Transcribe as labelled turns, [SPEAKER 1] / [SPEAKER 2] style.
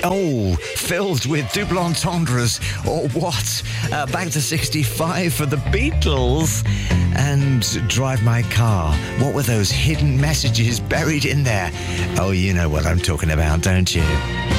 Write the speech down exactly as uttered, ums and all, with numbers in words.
[SPEAKER 1] Oh, filled with double entendres, or what? Uh, back to sixty-five for the Beatles. And Drive My Car. What were those hidden messages buried in there? Oh, you know what I'm talking about, don't you?